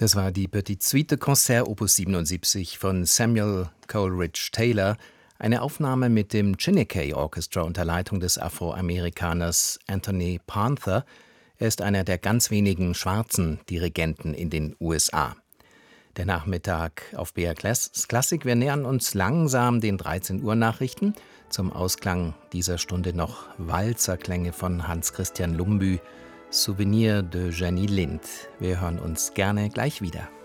Das war die Petite Suite de Concert Opus 77 von Samuel Coleridge Taylor, eine Aufnahme mit dem Chineke Orchestra unter Leitung des Afroamerikaners Anthony Panther. Er ist einer der ganz wenigen schwarzen Dirigenten in den USA. Der Nachmittag auf BR Klassik. Wir nähern uns langsam den 13-Uhr-Nachrichten. Zum Ausklang dieser Stunde noch Walzerklänge von Hans Christian Lumbü, Souvenir de Jenny Lind. Wir hören uns gerne gleich wieder.